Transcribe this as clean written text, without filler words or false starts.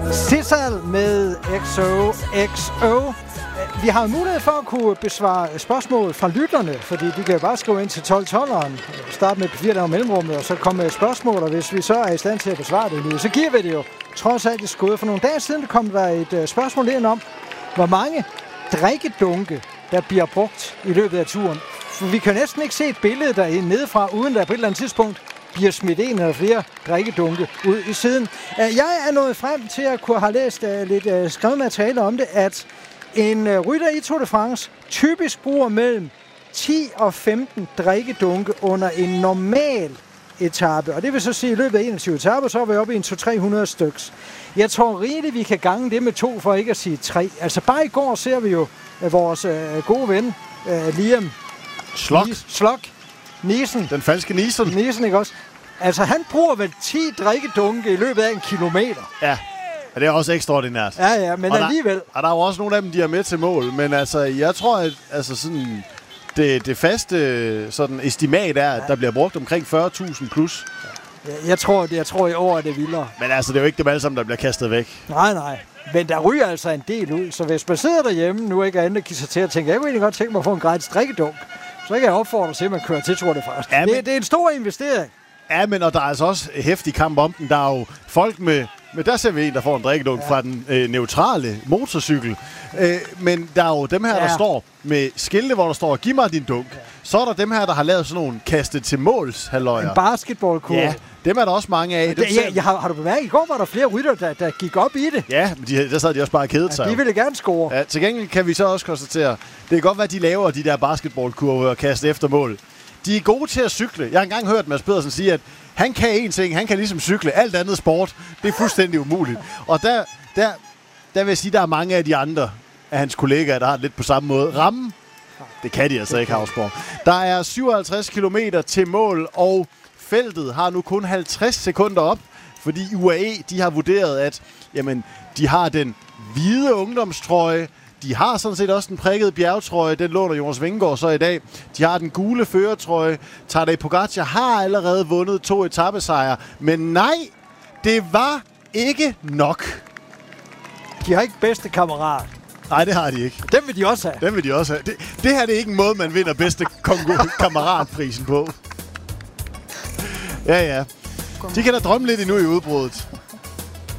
Sissel med XOXO. Vi har mulighed for at kunne besvare spørgsmål fra lytterne, fordi de kan jo bare skrive ind til 1212'eren, starte med P4 der mellemrummet, og så komme med spørgsmål, og hvis vi så er i stand til at besvare det nu, så giver vi det jo trods alt et skud. For nogle dage siden kom der et spørgsmål ind om, hvor mange drikkedunke, der bliver brugt i løbet af turen. For vi kan næsten ikke se et billede derinde nedefra, uden der på et eller andet tidspunkt bliver smidt en eller flere drikkedunke ud i siden. Jeg er nået frem til at kunne have læst lidt skrevet materiale om det, at en rytter i Tour de France typisk bruger mellem 10 og 15 drikkedunke under en normal etape. Og det vil så sige, at i løbet af 21 etaper, så er vi oppe i en 200-300 styks. Jeg tror rigeligt, vi kan gange det med 2, for ikke at sige 3. Altså bare i går ser vi jo vores gode ven, Liam Slok. Nielsen. Den falske Nielsen. Nielsen, ikke også? Altså, han bruger vel 10 drikkedunke i løbet af en kilometer. Ja, og det er også ekstraordinært. Ja, men alligevel. Og der er jo også nogle af dem, de er med til mål. Men altså, jeg tror, at altså sådan, det faste sådan, estimat er, at der bliver brugt omkring 40.000 plus. Jeg tror i år er det vildere. Men altså, det er jo ikke dem alle sammen, der bliver kastet væk. Nej. Men der ryger altså en del ud. Så hvis man sidder derhjemme nu ikke er andet, give sig til at tænke, jeg kunne egentlig godt tænke mig at få en gratis drikkedunk, så kan jeg opfordre til, at man kører til Tour de France. Ja, det er en stor investering. Ja, men og der er altså også heftig kamp om den. Der er jo folk med der ser vi en, der får en drikkedunk fra den neutrale motorcykel. Men der er jo dem her, der står med skilte, hvor der står, giv mig din dunk. Så er der dem her, der har lavet sådan nogle kastet til måls halløjer. En basketballkurve. Ja, dem er der også mange af. Har du bemærket, i går var der flere rytter, der gik op i det. Ja, men der sad de også bare og kedede sig. De ville gerne score. Ja, til gengæld kan vi så også konstatere, det kan godt være, at de laver de der basketballkurve og kaste efter mål. De er gode til at cykle. Jeg har engang hørt Mads Pedersen sige, at han kan én ting. Han kan ligesom cykle. Alt andet sport, det er fuldstændig umuligt. Og der vil jeg sige, at der er mange af de andre af hans kollegaer, der har lidt på samme måde. Rammen, det kan de altså ikke, Hausborg. Der er 57 kilometer til mål, og feltet har nu kun 50 sekunder op, fordi UAE, de har vurderet, at jamen, de har den hvide ungdomstrøje. De har sådan set også den prikkede bjergetrøje. Den låner Jonas Vingegaard så i dag. De har den gule førertrøje. Tadej Pogacar har allerede vundet 2 etapesejre. Men nej, det var ikke nok. De har ikke bedste kammerat. Nej, det har de ikke. Dem vil de også have. Det her det er ikke en måde, man vinder bedste kammeratprisen på. Ja. De kan da drømme lidt endnu i udbruddet.